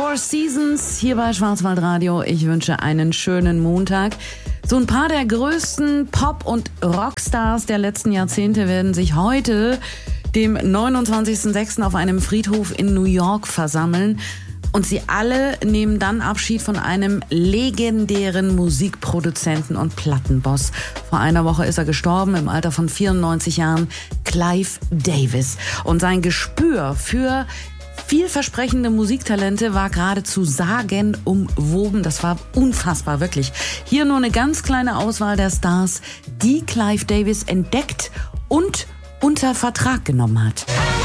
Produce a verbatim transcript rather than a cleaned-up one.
Four Seasons hier bei Schwarzwaldradio. Ich wünsche einen schönen Montag. So ein paar der größten Pop- und Rockstars der letzten Jahrzehnte werden sich heute, dem neunundzwanzigsten sechsten auf einem Friedhof in New York versammeln. Und sie alle nehmen dann Abschied von einem legendären Musikproduzenten und Plattenboss. Vor einer Woche ist er gestorben, im Alter von vierundneunzig Jahren, Clive Davis. Und sein Gespür für vielversprechende Musiktalente war geradezu sagenumwoben. Das war unfassbar, wirklich. Hier nur eine ganz kleine Auswahl der Stars, die Clive Davis entdeckt und unter Vertrag genommen hat.